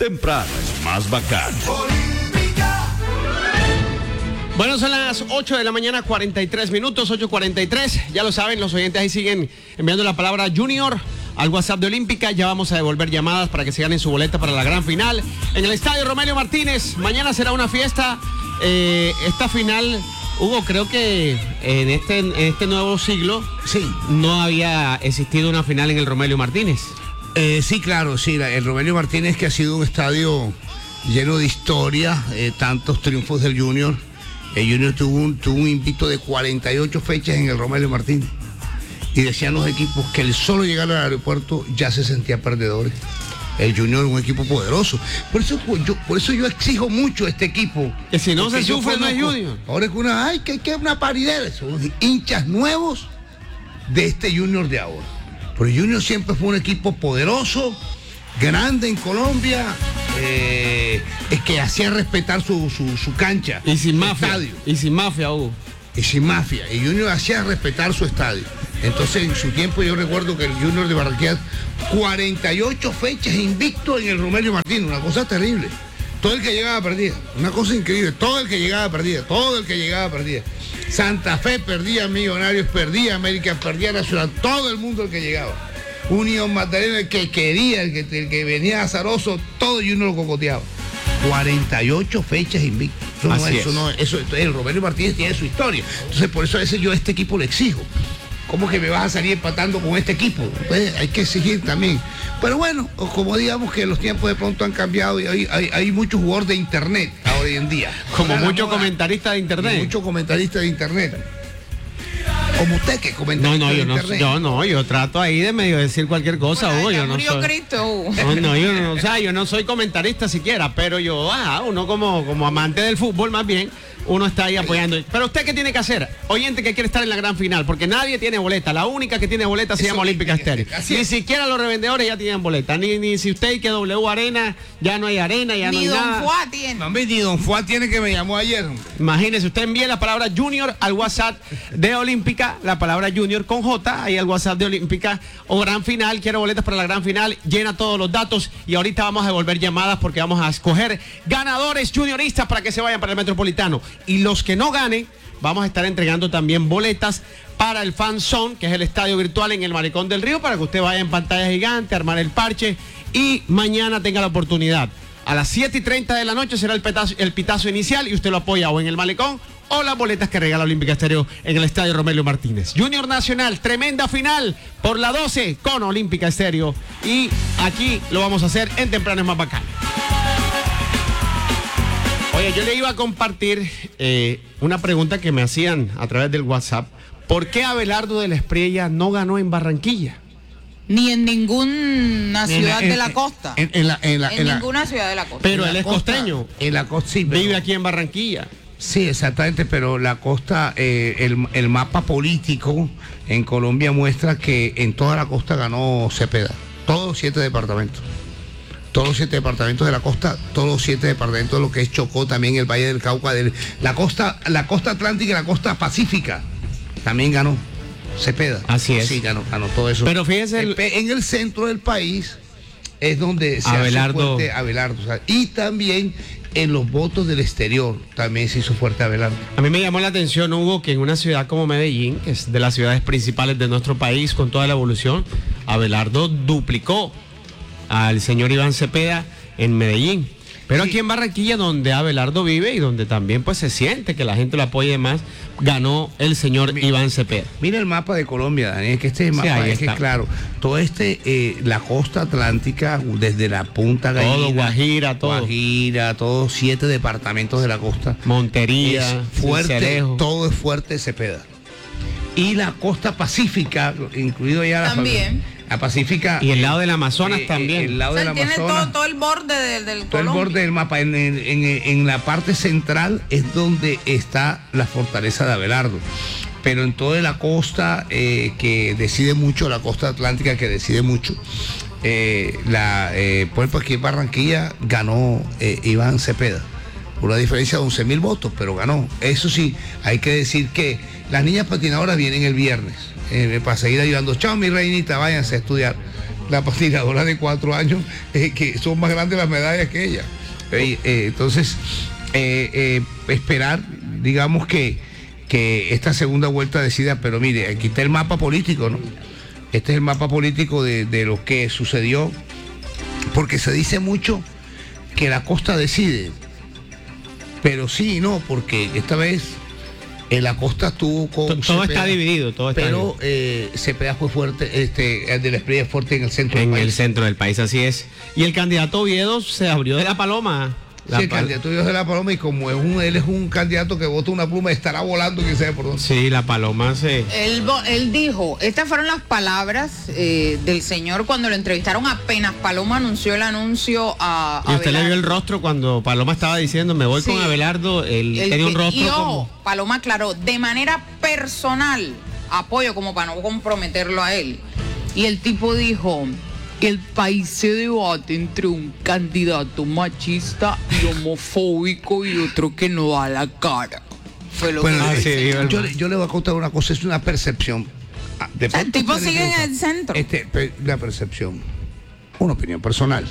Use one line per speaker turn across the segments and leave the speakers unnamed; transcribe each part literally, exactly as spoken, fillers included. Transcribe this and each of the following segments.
Temprano es más bacán.
Bueno, son las ocho de la mañana, cuarenta y tres minutos, ocho cuarenta y tres. Ya lo saben, los oyentes ahí siguen enviando la palabra Junior al WhatsApp de Olímpica. Ya vamos a devolver llamadas para que se ganen su boleta para la gran final en el estadio Romelio Martínez. Mañana será una fiesta. Eh, esta final, Hugo, creo que en este, en este nuevo siglo
sí,
no había existido una final en el Romelio Martínez.
Eh, sí, claro, sí, la, el Romelio Martínez, que ha sido un estadio lleno de historia, eh, tantos triunfos del Junior. El Junior tuvo un, tuvo un invicto de cuarenta y ocho fechas en el Romelio Martínez. Y decían los equipos que el solo llegar al aeropuerto ya se sentía perdedores. El Junior es un equipo poderoso. Por eso yo, por eso yo exijo mucho a este equipo.
Que si no se sufre, no es Junior.
Ahora es una, ay, que hay que una paridad. Son hinchas nuevos de este Junior de ahora. Pero el Junior siempre fue un equipo poderoso, grande en Colombia, eh, es que hacía respetar su, su, su cancha.
Y sin mafia.
Estadio.
Y sin mafia, Hugo.
Y sin mafia. Y Junior hacía respetar su estadio. Entonces, en su tiempo, yo recuerdo que el Junior de Barranquilla, cuarenta y ocho fechas invicto en el Romelio Martínez, una cosa terrible. Todo el que llegaba perdía, una cosa increíble. Todo el que llegaba perdía, todo el que llegaba perdía. Santa Fe perdía, Millonarios perdía, América perdía, Nacional, todo el mundo el que llegaba. Unión Magdalena, el que quería, el que, el que venía azaroso, todo y uno lo cocoteaba. cuarenta y ocho fechas invictas. Eso no,
Así
eso
es.
no, eso, el Romelio Martínez tiene su historia. Entonces, por eso a veces yo a este equipo le exijo. ¿Cómo que me vas a salir empatando con este equipo? Pues hay que exigir también. Pero bueno, como digamos que los tiempos de pronto han cambiado y hay, hay, hay muchos jugadores de internet hoy en día.
Como
Ahora
muchos
moda,
comentaristas de internet.
Muchos comentaristas de internet. Como usted que comenta.
No, no, yo
de
no,
internet.
yo no, yo trato ahí de medio decir cualquier cosa,
Bueno,
Hugo,
ya
yo no
murió
soy.
Cristo, Hugo.
No, no, yo no, o sea, yo no soy comentarista siquiera, pero yo, ah, uno como, como amante del fútbol más bien, uno está ahí apoyando. Pero usted, ¿qué tiene que hacer? Oyente que quiere estar en la gran final, porque nadie tiene boleta. La única que tiene boleta se
Eso
llama
es,
Olímpica Estéreo.
así
Ni
es.
siquiera los revendedores ya tienen boleta. Ni, ni si usted que W Arena, ya no hay arena, ya
Ni
no hay
Don
nada.
Fuá tiene.
Hombre, ni Don Fuá tiene que me llamó ayer. Hombre.
Imagínese, usted envíe la palabra Junior al WhatsApp de Olímpica, la palabra Junior con J, ahí al WhatsApp de Olímpica, o gran final, quiero boletas para la gran final, llena todos los datos y ahorita vamos a devolver llamadas porque vamos a escoger ganadores junioristas para que se vayan para el Metropolitano. Y los que no ganen, vamos a estar entregando también boletas para el Fan Zone, que es el estadio virtual en el Malecón del Río, para que usted vaya en pantalla gigante, armar el parche y mañana tenga la oportunidad. A las siete y treinta de la noche será el pitazo, el pitazo inicial y usted lo apoya o en el Malecón o las boletas que regala Olímpica Estéreo en el estadio Romelio Martínez. Junior Nacional, tremenda final por la doce con Olímpica Estéreo. Y aquí lo vamos a hacer en Temprano es más bacán. Oye, yo le iba a compartir eh, una pregunta que me hacían a través del WhatsApp. ¿Por qué Abelardo de la Espriella no ganó en Barranquilla?
Ni en ninguna ciudad
En-
de la
en-
costa.
En, en la, en la,
En
en la-
ninguna ciudad de la costa.
Pero
en
él
la
es
costa,
costeño.
En la costa, sí, pero-
Vive aquí en Barranquilla.
Sí, exactamente, pero la costa, eh, el, el mapa político en Colombia muestra que en toda la costa ganó Cepeda. Todos los siete departamentos. Todos los siete departamentos de la costa, todos los siete departamentos de lo que es Chocó, también el Valle del Cauca, del, la costa, la costa atlántica y la costa pacífica. También ganó Cepeda.
Así es.
Sí, ganó, ganó todo eso.
Pero fíjese el-
En, pe- en el centro del país es donde se
Abelardo.
hace fuerte Abelardo. O sea, y también en los votos del exterior también se hizo fuerte Abelardo.
A mí me llamó la atención, Hugo, que en una ciudad como Medellín, que es de las ciudades principales de nuestro país con toda la evolución, Abelardo duplicó al señor Iván Cepeda en Medellín. Pero
Sí.
aquí en Barranquilla, donde Abelardo vive y donde también pues se siente que la gente lo apoye más, ganó el señor Iván Cepeda.
Mira el mapa de Colombia, Daniel, que este mapa
ahí
es que
está.
claro, todo este, eh, la costa atlántica, desde la Punta Gallina,
Todo, Guajira, todo.
Guajira, todos siete departamentos de la costa,
Montería,
es fuerte,
Sincelejo.
todo es fuerte Cepeda. Y la costa pacífica, incluido ya la
También.
la pacífica.
Y el lado del Amazonas
eh,
también.
El lado
O sea,
del
tiene
Amazonas.
todo, todo el borde del, del
Todo el
Colombia.
borde del mapa, en, en- en- en la parte central es donde está la fortaleza de Abelardo. Pero en toda la costa eh, que decide mucho, la costa atlántica que decide mucho, eh, la, eh, por ejemplo, aquí en Barranquilla ganó eh, Iván Cepeda, por una diferencia de once mil votos, pero ganó. Eso sí, hay que decir que las niñas patinadoras vienen el viernes, eh, para seguir ayudando. Chao, mi reinita, váyanse a estudiar. la patinadora de cuatro años, eh, que son más grandes las medallas que ella. Eh, eh, entonces, eh, eh, esperar, digamos que, que esta segunda vuelta decida, pero mire, aquí está el mapa político, ¿no? Este es el mapa político de, de lo que sucedió, porque se dice mucho que la costa decide, pero sí y no, porque esta vez en la costa estuvo con
todo
Cepeda,
está dividido, todo está
pero
dividido.
eh, Cepeda fue fuerte, este, el del Espriella es fuerte en el centro
En
del país.
el centro del país, así es. Y el candidato Oviedo se abrió de la paloma. La
Sí, el
pal-
candidato Dios de la Paloma, y como es un, él es un candidato que vota una pluma, estará volando quién sabe por dónde.
Sí, la paloma se...
Él, vo- él dijo, estas fueron las palabras eh, del señor cuando lo entrevistaron apenas Paloma anunció el anuncio a, a
Y usted le vio el
Abelardo.
rostro cuando Paloma estaba diciendo, me voy
Sí.
con Abelardo, él
El
tenía un
que-
rostro
y ojo,
como...
Paloma aclaró, de manera personal, apoyo como para no comprometerlo a él. Y el tipo dijo, el país se debate entre un candidato machista y homofóbico y otro que no da la cara. Fue lo
Bueno,
que
Ah, sí,
eh,
viva el
yo,
mar.
yo le voy a contar una cosa, es una percepción. Ah, de
sea, el
pronto
tipo
usted le
sigue en
gusta.
el centro.
Este, pe- la percepción, una opinión personal.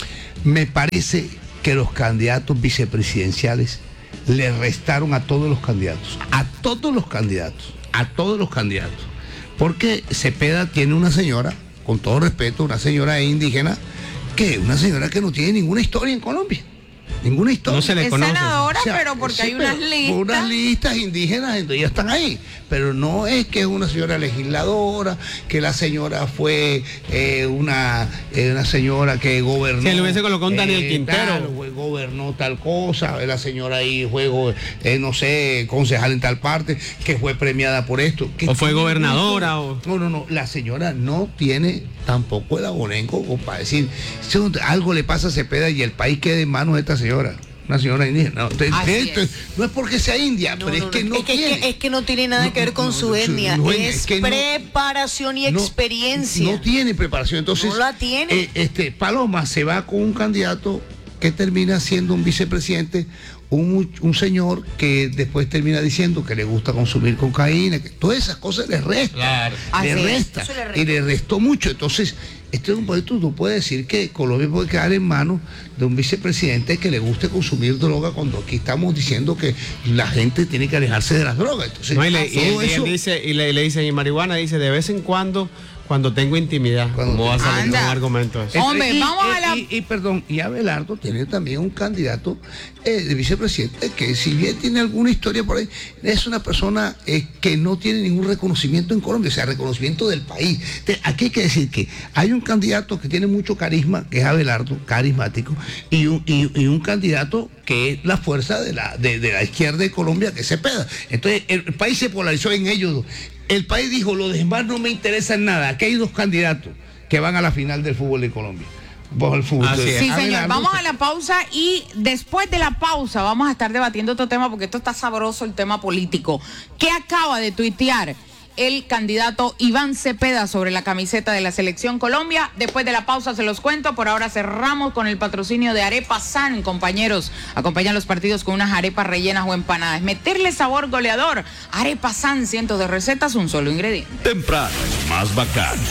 Me parece que los candidatos vicepresidenciales le restaron a todos los candidatos, a todos los candidatos, a todos los candidatos. Porque Cepeda tiene una señora, con todo respeto, una señora indígena, que es una señora que no tiene ninguna historia en Colombia. Ninguna historia.
No se le
Es
conoce.
senadora,
O sea,
pero porque
sí,
hay unas
pero
listas.
Unas listas indígenas, entonces ya están ahí. Pero no es que es una señora legisladora, que la señora fue eh, una, eh, una señora que gobernó.
Si le hubiese colocado un Daniel Quintero.
Tal, fue- gobernó tal cosa, la señora ahí fue, go- eh, no sé, concejal en tal parte, que fue premiada por esto. que
O fue
tiene
gobernadora,
mucho-
o-
No, no, no, la señora no tiene tampoco el abolengo como para decir, si algo le pasa a Cepeda y el país queda en manos de esta señora. Una señora indígena. No, te-
Así
esto-
es.
no es porque sea india,
No,
pero es
no,
que
no,
no
es que,
tiene.
es que- es que no tiene nada
No,
que ver con
no,
su
no,
etnia,
no,
es,
es que no-
preparación y
no-
experiencia.
No tiene preparación. Entonces,
No la tiene.
eh, este, Paloma se va con un candidato que termina siendo un vicepresidente, un, un señor que después termina diciendo que le gusta consumir cocaína, que todas esas cosas le restan.
Claro.
Así
Le
es,
resta.
eso le resta.
Y le restó mucho. Entonces, este es un proyecto, tú puedes decir que Colombia puede quedar en manos de un vicepresidente que le guste consumir droga, cuando aquí estamos diciendo que la gente tiene que alejarse de las drogas. Entonces,
No, y, le, y
todo
él, y él
eso-
dice, y le, le dice, y marihuana dice, de vez en cuando, cuando tengo intimidad,
Cuando
¿cómo va a
te-
salir con un
Anda.
argumento eso?
Entre-
Hombre,
y,
vamos
y-
a la-
y, y, perdón, y Abelardo tiene también un candidato eh, de vicepresidente que, si bien tiene alguna historia por ahí, es una persona eh, que no tiene ningún reconocimiento en Colombia, o sea, reconocimiento del país. Te- aquí hay que decir que hay un candidato que tiene mucho carisma, que es Abelardo, carismático, y un, y, y un candidato que es la fuerza de la, de, de la izquierda de Colombia, que es Cepeda. Entonces, el, el país se polarizó en ellos dos. El país dijo, los demás no me interesan nada. Aquí hay dos candidatos que van a la final del fútbol de Colombia. Por el fútbol.
Así es.
Sí, señor.
Abelardo,
Vamos a la pausa y después de la pausa vamos a estar debatiendo otro tema porque esto está sabroso, el tema político. ¿Qué acaba de tuitear el candidato Iván Cepeda sobre la camiseta de la Selección Colombia? Después de la pausa se los cuento. Por ahora cerramos con el patrocinio de Arepa San, compañeros. Acompañan los partidos con unas arepas rellenas o empanadas. Meterle sabor goleador. Arepa San, cientos de recetas, un solo ingrediente.
Temprano es más bacano.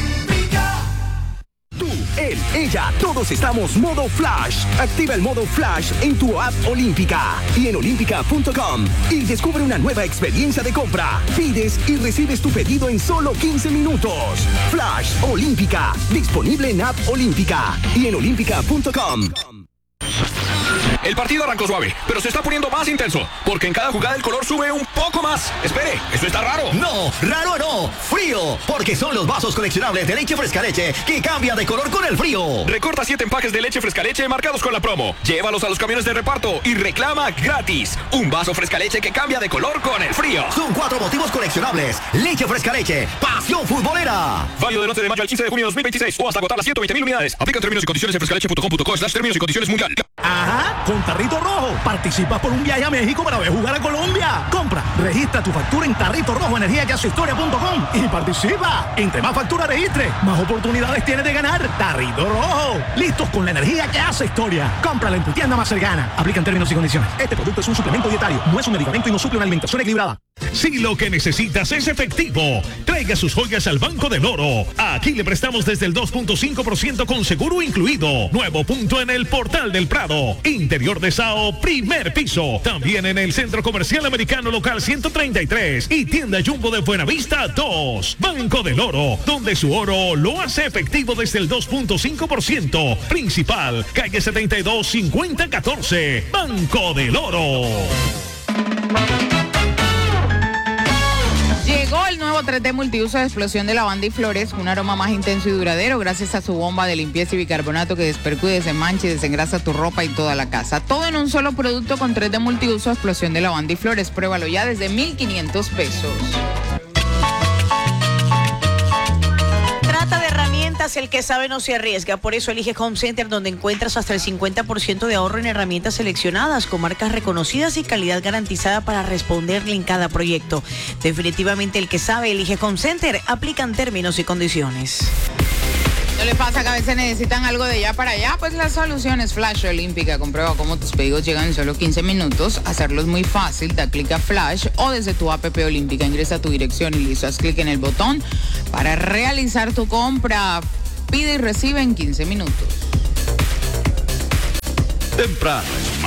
Tú, él, ella, todos estamos modo Flash. Activa el modo Flash en tu app Olímpica y en olímpica punto com y descubre una nueva experiencia de compra. Pides y recibes tu pedido en solo quince minutos. Flash Olímpica, disponible en app Olímpica y en olímpica punto com.
El partido arrancó suave, pero se está poniendo más intenso, porque en cada jugada el color sube un poco más. Espere, ¿eso está raro?
No, raro no, frío, porque son los vasos coleccionables de leche fresca leche que cambian de color con el frío.
Recorta siete empaques de leche fresca leche marcados con la promo. Llévalos a los camiones de reparto y reclama gratis un vaso fresca leche que cambia de color con el frío.
Son cuatro motivos coleccionables. Leche fresca leche, pasión futbolera.
Válido del once de mayo al quince de junio de dos mil veintiséis o hasta agotar las ciento veinte mil unidades. Aplica términos y condiciones en frescaleche punto com punto co slash términos y condiciones mundial.
Ajá, con Tarrito Rojo participas por un viaje a México para ver jugar a Colombia. Compra, registra tu factura en Tarrito Rojo Energía que hace historia punto com y participa. Entre más factura registre, más oportunidades tienes de ganar. Tarrito Rojo, listos con la energía que hace historia. Cómprala en tu tienda más cercana. Aplican términos y condiciones. Este producto es un suplemento dietario, no es un medicamento y no suple una alimentación equilibrada.
Si lo que necesitas es efectivo, traiga sus joyas al Banco del Oro. Aquí le prestamos desde el dos punto cinco por ciento con seguro incluido. Nuevo punto en el Portal del Prado. Interior de Sao, primer piso. También en el Centro Comercial Americano Local ciento treinta y tres y Tienda Jumbo de Buenavista dos. Banco del Oro, donde su oro lo hace efectivo desde el dos punto cinco por ciento. Principal, calle setenta y dos, cincuenta catorce. Banco del Oro.
Llegó el nuevo tres D multiuso de explosión de lavanda y flores, un aroma más intenso y duradero gracias a su bomba de limpieza y bicarbonato que despercude, desenmancha y desengrasa tu ropa y toda la casa. Todo en un solo producto con tres D multiuso, explosión de lavanda y flores. Pruébalo ya desde mil quinientos pesos.
Trata de herramientas, el que sabe no se arriesga. Por eso elige Home Center, donde encuentras hasta el cincuenta por ciento de ahorro en herramientas seleccionadas con marcas reconocidas y calidad garantizada para responderle en cada proyecto. Definitivamente el que sabe elige Home Center. Aplican términos y condiciones.
¿No les pasa que a veces necesitan algo de allá para allá? Pues la solución es Flash Olímpica. Comprueba cómo tus pedidos llegan en solo quince minutos. Hacerlo es muy fácil. Da clic a Flash o desde tu app Olímpica. Ingresa tu dirección y listo. Haz clic en el botón para realizar tu compra. Pide y recibe en quince minutos.
Temprano es más